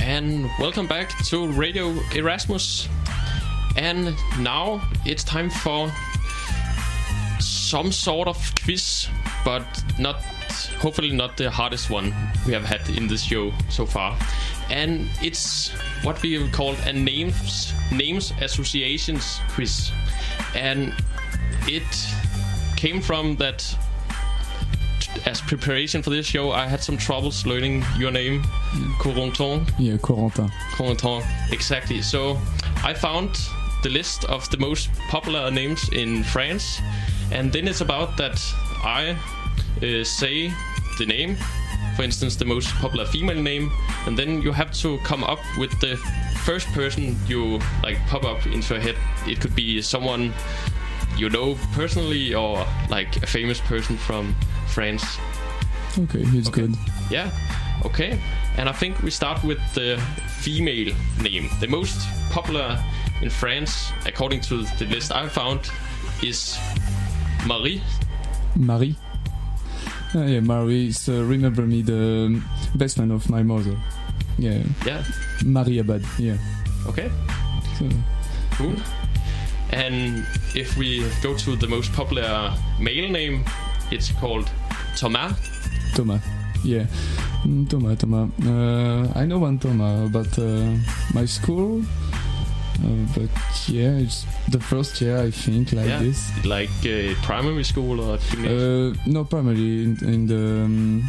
and welcome back to Radio Erasmus. And now it's time for some sort of quiz, but hopefully not the hardest one we have had in this show so far. And it's what we have called a names associations quiz. And it came from that as preparation for this show, I had some troubles learning your name, Corentin. Yeah, Corentin. Corentin, exactly. So I found the list of the most popular names in France, and then it's about that I say the name, for instance, the most popular female name, and then you have to come up with the first person you like pop up into your head. It could be someone you know personally or like a famous person from France. Okay, it's good. Yeah, okay. And I think we start with the female name. The most popular in France, according to the list I found, is Marie. Marie? Yeah, Marie is, remember me, the best friend of my mother. Yeah. Yeah. Marie Abad, yeah. Okay. So. Cool. And if we go to the most popular male name, it's called Thomas. Thomas, yeah. Thomas. I know one Thomas, but my school. But yeah, it's the first year I think this. Like primary school or no, primary in the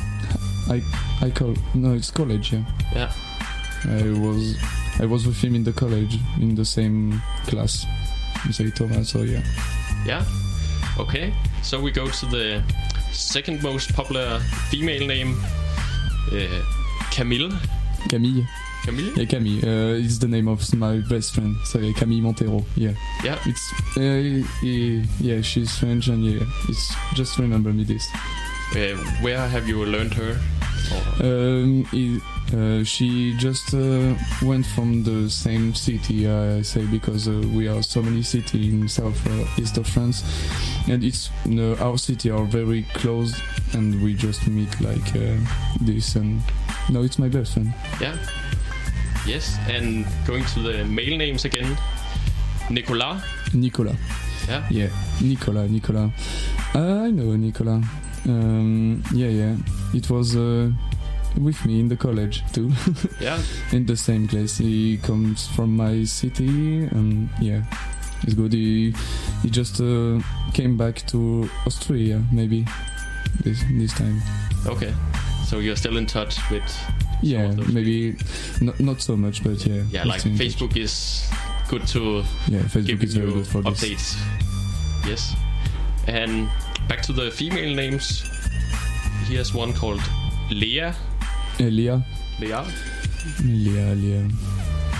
it's college. Yeah. Yeah. I was with him in the college in the same class. You say Thomas, so yeah. Yeah. Okay. So we go to the second most popular female name, Camille. Camille. Camille? Yeah, Camille. It's the name of my best friend. So yeah, Camille Montero. Yeah. Yeah. It's yeah, she's French and yeah, it's just remember me this. Where have you learned her? She just went from the same city, I say, because we are so many cities in east of France, and it's our city are very close, and we just meet like this. And no, it's my best friend. Yeah. Yes, and going to the male names again, Nicolas. Nicolas. Yeah. Yeah, Nicolas. I know Nicolas. Yeah. It was with me in the college too. Yeah. In the same class. He comes from my city, and yeah, it's good. He just came back to Austria maybe this time. Okay. So you're still in touch with? Yeah, maybe not so much, but yeah. Yeah, like Facebook is good to Facebook is very good for updates. This. Yes. And back to the female names. Here's one called Lea. Lea. Lea.